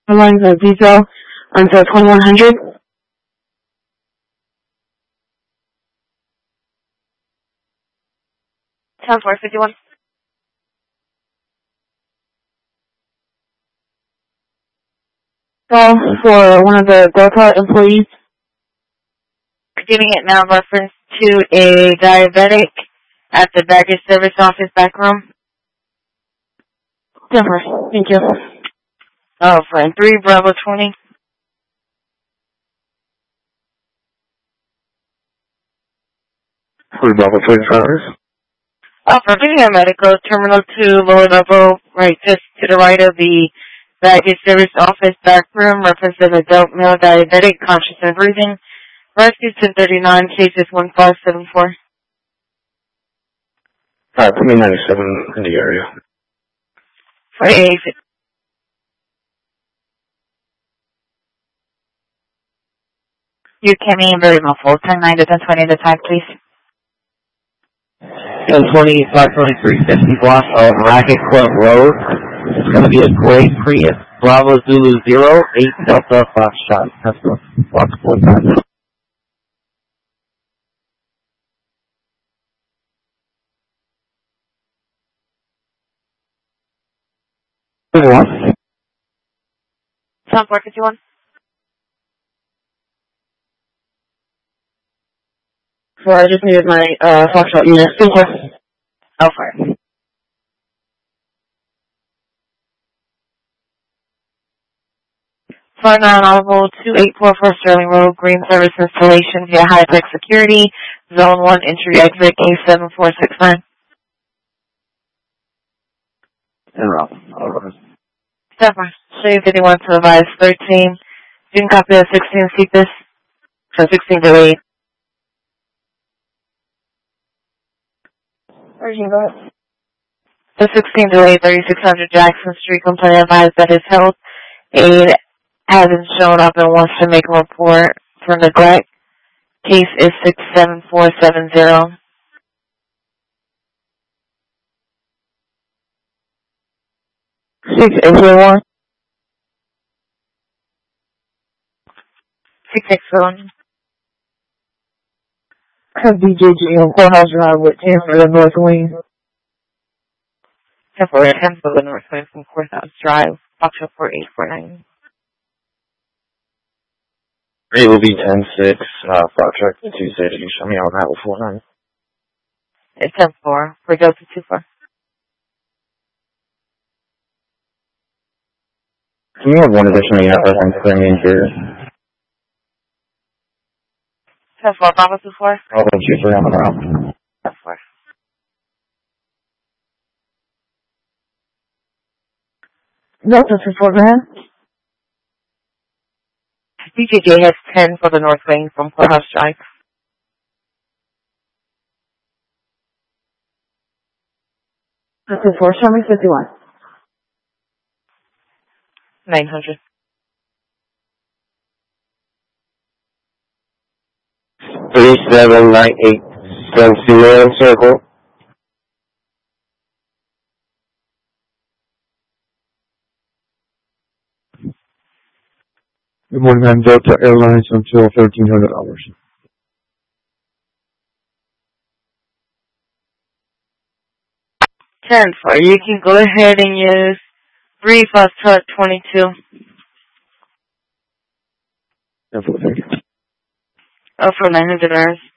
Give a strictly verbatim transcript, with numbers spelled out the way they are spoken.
Airlines of Diesel until twenty-one hundred. ten four fifty-one. Call for one of the Delta employees. Giving it now reference to a diabetic at the baggage service office back room. ten four, thank you. Oh, friend, three Bravo twenty. three Bravo twenty drivers. Oh, for Virginia Medical, Terminal two, lower level, right, just to the right of the baggage service office back room, reference to an adult male diabetic, conscious and breathing. Rescue ten thirty-nine, cases one five seven four. Alright, put me ninety-seven in the area. forty-eight. You came in very muffled. ten nine to ten twenty at the time, please. ten twenty, five twenty-three, fifty block of Racket Club Road. It's going to be a gray Prius. Bravo Zulu zero, eight Delta Foxtrot. That's the Fox forty-five. One. ten four fifty-one. So I just needed my uh, Foxtrot unit. Thank you. Oh, fire. four nine Audible, two eight four four Sterling Road, Green Service Installation via High-Tech Security, Zone one, Entry Exit, A seven four six nine. Seven. Shave fifty-one to advise thirteen. You can copy the sixteen C P I S. So sixteen delayed. Where's your vote? The sixteen delayed, thirty-six hundred Jackson Street. Complaint advised that his health aide hasn't shown up and wants to make a report for neglect. Case is six seven four seven zero. six eight zero one. six six one. Have B J G on Courthouse Drive with ten for the North Wing. ten four ten for the North Wing from Courthouse Drive, Foxtrot four eight four nine. It will be ten six, uh, Foxtrot two city. Show me on that with four nine. It's ten four for Delta two four. Can you have one additional unit that I'm putting in here? ten four, Bravo two four. I'll let you for having around. ten four. Delta two four, man. B J J has ten for the North Wing from Courthouse Drive. Delta four, show me fifty-one. nine hundred. three seven nine eight, Centennial Circle. Good morning, I'm Delta Airlines until thirteen hundred hours. ten four. You can go ahead and use three Foxtrot twenty-two. ten four, thank you. Oh, for nine hundred hours.